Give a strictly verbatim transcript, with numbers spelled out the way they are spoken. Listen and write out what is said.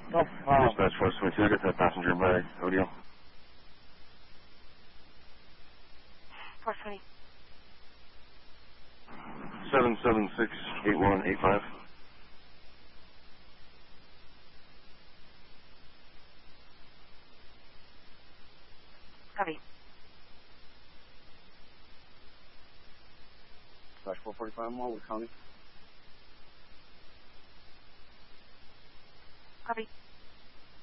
Oh, wow. Dispatch Force twenty-two, I got that passenger by O D L. Force twenty. seven seven six eight one eight five. Copy. Dispatch four forty-five mile, County. Copy.